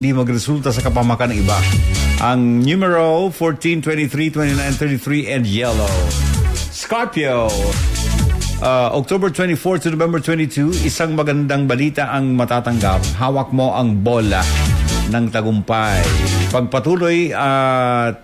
hindi magresulta sa kapamakan ng iba. Ang numero 14, 23, 29, 33 and yellow. Scorpio. October 24 to November 22, isang magandang balita ang matatanggap. Hawak mo ang bola ng tagumpay. Pagpatuloy at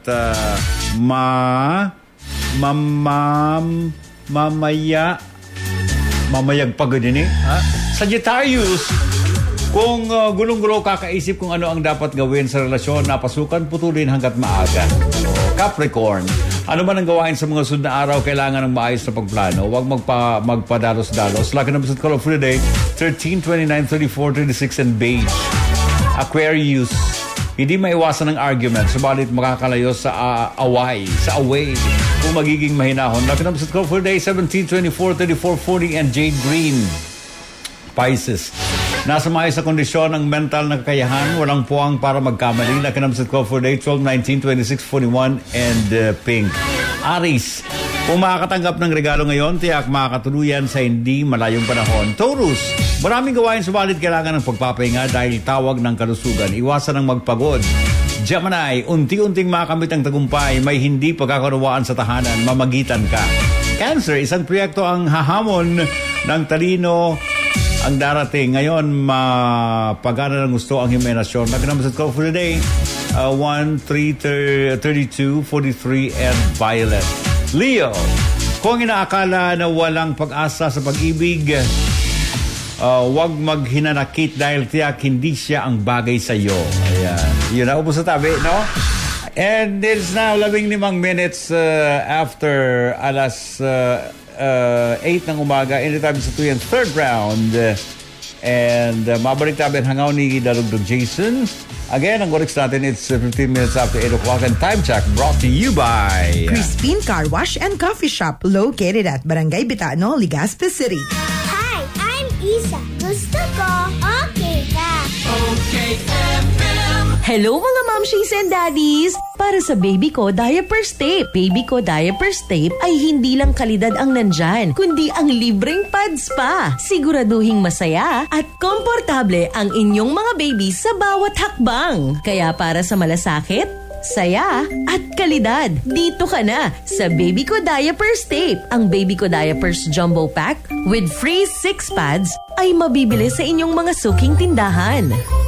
mamayag pagod din Sagittarius. Kung gulong-gulo kakaisip kung ano ang dapat gawin sa relasyon, napasukan, putulin hanggat maaga. Capricorn, ano man ang gawain sa mga sunod na araw, kailangan ng maayos na pagplano. Huwag magpadalos-dalos. Lucky numbers at color for the day, 13, 29, 34, 36, and beige. Aquarius, hindi maiwasan ng argument, subalit makakalayo sa away kung magiging mahinahon. Lucky numbers at color for the day, 17, 24, 34, 40, and jade green. Pisces, nasa maayos sa kondisyon ng mental na kakayahan, walang puwang para magkamali. Lucky numbers at call for day 12, 19, 26, 41 and pink. Aries, kung makakatanggap ng regalo ngayon, tiyak makakatuluyan sa hindi malayong panahon. Taurus, maraming gawain subalit kailangan ng pagpapahinga dahil tawag ng kalusugan. Iwasan ng magpagod. Gemini, unti-unting makamit ang tagumpay, may hindi pagkakaunawaan sa tahanan, mamagitan ka. Cancer, isang proyekto ang hahamon ng talino ang darating. Ngayon, mapagana ng gusto ang himenasyon. Nagkanamas at call for the day, 1, 3, 32, 43, and violet. Leo, kung inaakala na walang pag-asa sa pag-ibig, wag maghinanakit dahil tiyak hindi siya ang bagay sa iyo. Ayan. Yun na, ubos sa tabi, no? And it's now 15 minutes after alas 8 ng umaga. Anytime sa 2 and third round. And mabalik namin hangaw ni Dalugdog Jason. Again, ang oras natin, it's 15 minutes after 8 o'clock. And time check brought to you by Crispin Car Wash and Coffee Shop, located at Barangay Bitano, Legazpi City. Hi, I'm Isa. Gusto ko, okay ka. Okay FM. Hello mga momshies and daddies! Para sa baby ko diapers tape. Baby ko diapers tape ay hindi lang kalidad ang nandyan, kundi ang libreng pads pa. Siguraduhing masaya at komportable ang inyong mga baby sa bawat hakbang. Kaya para sa malasakit, saya at kalidad, dito ka na sa Baby Ko Diapers Tape. Ang Baby Ko Diapers Jumbo Pack with free 6 pads ay mabibili sa inyong mga suking tindahan.